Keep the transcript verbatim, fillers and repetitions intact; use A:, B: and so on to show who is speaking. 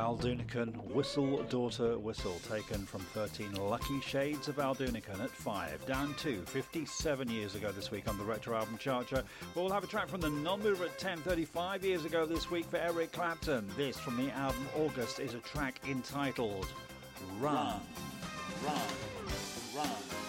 A: Aldunican, Whistle Daughter Whistle, taken from thirteen Lucky Shades of Aldunican at five, down to fifty-seven years ago this week on the Retro Album Charger. We'll have a track from the non-mover at ten, thirty-five years ago this week for Eric Clapton. This from the album August is a track entitled Run, Run, Run.